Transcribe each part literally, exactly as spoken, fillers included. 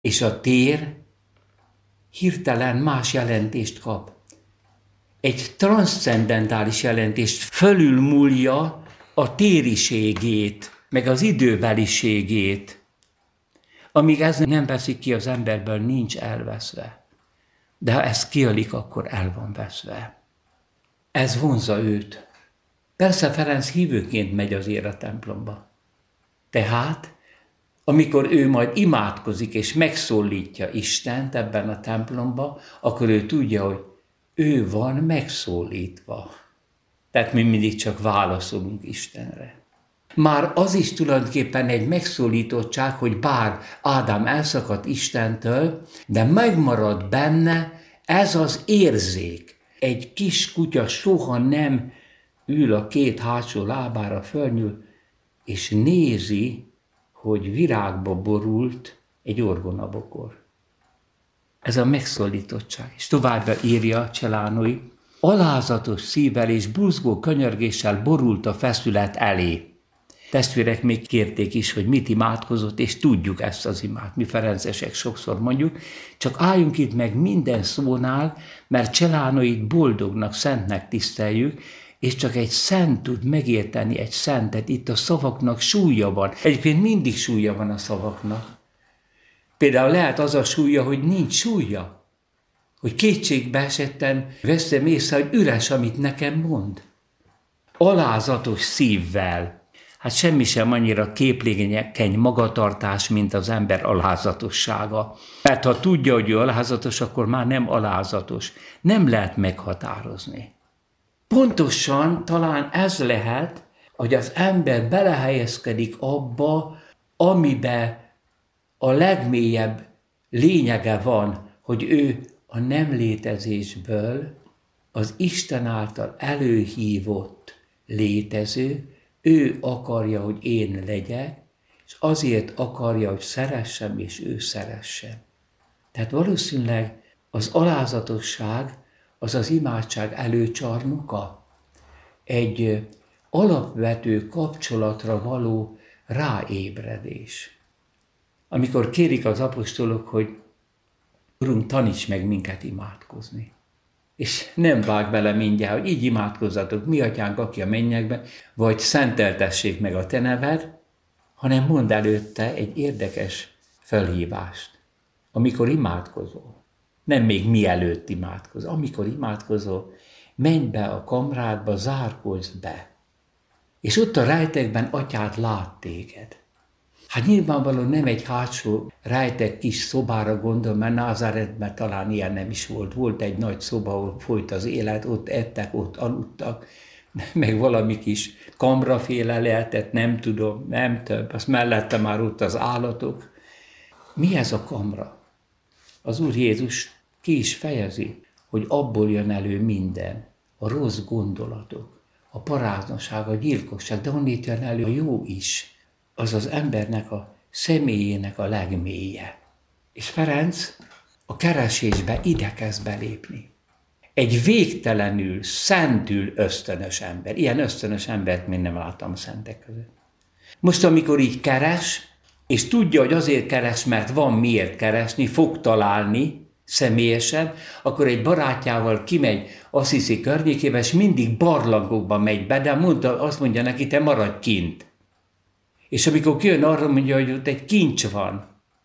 És a tér hirtelen más jelentést kap. Egy transzcendentális jelentést, fölülmúlja a tériségét, meg az időbeliségét. Amíg ez nem veszik ki az emberből, nincs elveszve. De ha ez kiölik, akkor el van veszve. Ez vonzza őt. Persze Ferenc hívőként megy azért a templomba. Tehát, amikor ő majd imádkozik és megszólítja Istent ebben a templomba, akkor ő tudja, hogy ő van megszólítva. Tehát mi mindig csak válaszolunk Istenre. Már az is tulajdonképpen egy megszólítottság, hogy bár Ádám elszakadt Istentől, de megmarad benne ez az érzék. Egy kis kutya soha nem ül a két hátsó lábára, fölnyúl, és nézi, hogy virágba borult egy orgonabokor. Ez a megszólítottság. És továbbá írja Celánoi, alázatos szívvel és buzgó könyörgéssel borult a feszület elé. Testvérek még kérték is, hogy mit imádkozott, és tudjuk ezt az imát. Mi ferencesek sokszor mondjuk, csak álljunk itt meg minden szónál, mert Celánoit boldognak, szentnek tiszteljük, és csak egy szent tud megérteni egy szentet. Itt a szavaknak súlya van. Egyébként mindig súlya van a szavaknak. Például lehet az a súlya, hogy nincs súlya. Hogy kétségbe esetten veszem észre, hogy üres, amit nekem mond. Alázatos szívvel. Hát semmi sem annyira képlékeny magatartás, mint az ember alázatossága. Mert ha tudja, hogy ő alázatos, akkor már nem alázatos. Nem lehet meghatározni. Pontosan talán ez lehet, hogy az ember belehelyezkedik abba, amiben a legmélyebb lényege van, hogy ő a nem létezésből az Isten által előhívott létező, ő akarja, hogy én legyek, és azért akarja, hogy szeressem, és ő szeressen. Tehát valószínűleg az alázatosság az az imádság előcsarnoka, egy alapvető kapcsolatra való ráébredés. Amikor kérik az apostolok, hogy Urunk, taníts meg minket imádkozni. És nem vág bele mindjárt, hogy így imádkozzatok, mi atyánk, aki a mennyekben, vagy szenteltessék meg a te neved, hanem mondd előtte egy érdekes felhívást. Amikor imádkozol, nem még mielőtt imádkozol, amikor imádkozol, menj be a kamrádba, zárkózz be. És ott a rejtekben atyád lát téged. Hát nyilvánvalóan nem egy hátsó rejtek kis szobára gondol, mert Názáretben talán ilyen nem is volt. Volt egy nagy szoba, ahol folyt az élet, ott ettek, ott aludtak, meg valami kis kamraféle lehetett, nem tudom, nem több. Azt mellette már ott az állatok. Mi ez a kamra? Az Úr Jézus ki is fejezi, hogy abból jön elő minden. A rossz gondolatok, a paráznaság, a gyilkosság, de honnét jön elő a jó is. Az az embernek a személyének a legmélye. És Ferenc a keresésbe ide kezd belépni. Egy végtelenül, szentül ösztönös ember. Ilyen ösztönös embert még nem láttam a szentek között. Most, amikor így keres, és tudja, hogy azért keres, mert van miért keresni, fog találni személyesen, akkor egy barátjával kimegy Assisi környékébe, és mindig barlangokba megy be, de mondta, azt mondja neki, te maradj kint. És amikor kijön arra, mondja, hogy ott egy kincs van.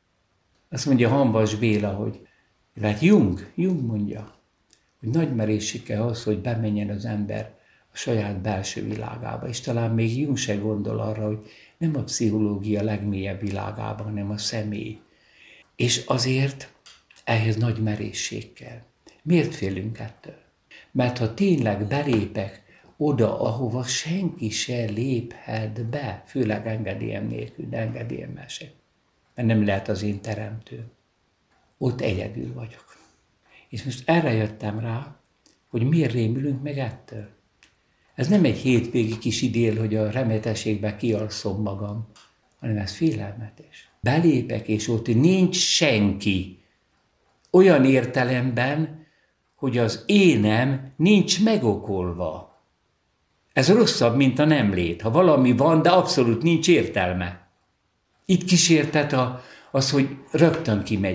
Azt mondja Hamvas Béla, hogy hát Jung, Jung mondja, hogy nagy merészsége az, hogy bemenjen az ember a saját belső világába. És talán még Jung se gondol arra, hogy nem a pszichológia legmélyebb világában, hanem a személy. És azért ehhez nagy merészség kell. Miért félünk ettől? Mert ha tényleg belépek oda, ahova senki se léphet be, főleg engedélyem nélkül, de engedélyemmel sem, mert nem lehet az én teremtőm. Ott egyedül vagyok. És most erre jöttem rá, hogy miért rémülünk meg ettől. Ez nem egy hétvégi kis idél, hogy a remetességbe kialszom magam, hanem ez félelmetes. Belépek, és ott nincs senki. Olyan értelemben, hogy az énem nincs megokolva. Ez rosszabb, mint a nem lét. Ha valami van, de abszolút nincs értelme. Itt kísértet a, az, hogy rögtön kimegy